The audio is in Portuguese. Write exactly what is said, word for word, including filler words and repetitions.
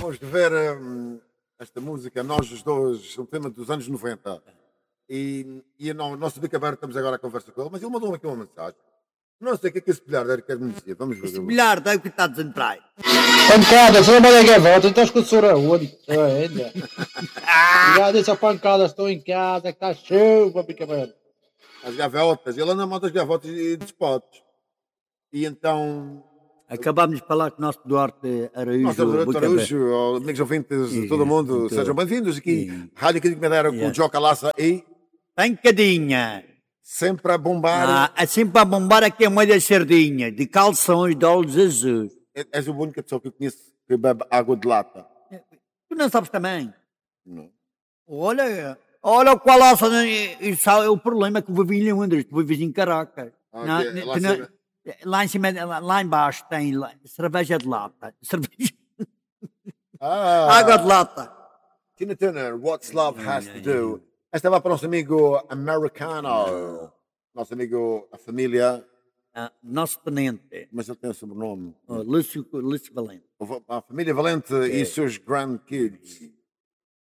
acabamos de ver hum, esta música, nós os dois, um tema dos anos noventa. E, e não, não sabia que agora estamos agora a conversa com ele, mas ele mandou-me aqui uma mensagem. Não sei o que é que esse bilhardeiro quer me dizer. Vamos ver. Esse bilhardo é o que está dizendo para aí. Pancadas, não vai a volta, então com o senhor aonde? Ainda. Já disse a pancadas, estou em casa, que está chuva, pica bem. As gavetas, ele anda a montar as gavetas e dos potes. E então. Acabámos de falar com o nosso Duarte Araújo. Nossa, Duarte Araújo, amigos ouvintes de todo o mundo, sejam bem-vindos aqui. Rádio Crítico Madeira com o Joca Laça e. Pancadinha. Sempre a bombar. Ah, é sempre a bombar aqui a meio da sardinha, de calções de olhos azuis. És a única pessoa que eu conheço que bebe água de lata. Tu não sabes também? Não. Olha, olha o qual laça, isso é o problema que vive em Londres, tu vives em Caracas. Ah, Não, okay. tu lá, não- cima. lá em cima, lá, lá em baixo tem lá- cerveja de lata. Cerveja, Ah, água de lata. Tina Turner, What's Love Has to Do. Esta vai para o nosso amigo americano. Nosso amigo, a família, Ah, nosso tenente, mas ele tem o sobrenome. oh, Lúcio, Lúcio Valente. A família Valente e seus grandkids.